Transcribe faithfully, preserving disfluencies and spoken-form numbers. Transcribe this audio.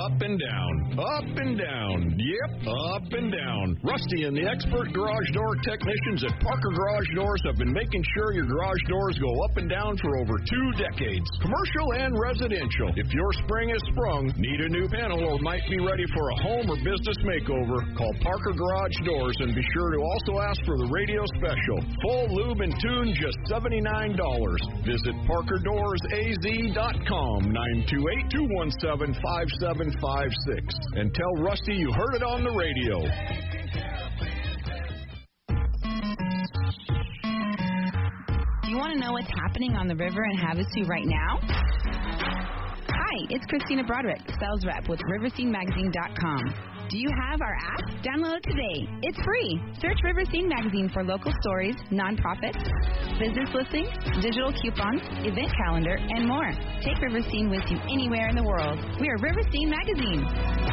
Up and down, up and down, yep, up and down. Rusty and the expert garage door technicians at Parker Garage Doors have been making sure your garage doors go up and down for over two decades. Commercial and residential. If your spring is sprung, need a new panel, or might be ready for a home or business makeover, call Parker Garage Doors and be sure to also ask for the radio special. Full lube and tune, just seventy-nine dollars. Visit Parker Doors A Z dot com, nine two eight, two one seven, five seven five six. And tell Rusty you heard it on the radio. Do you want to know what's happening on the river in Havasu right now? Hi, it's Christina Broderick, sales rep with river scene magazine dot com. Do you have our app? Download it today. It's free. Search River Scene Magazine for local stories, nonprofits, business listings, digital coupons, event calendar, and more. Take River Scene with you anywhere in the world. We are River Scene Magazine.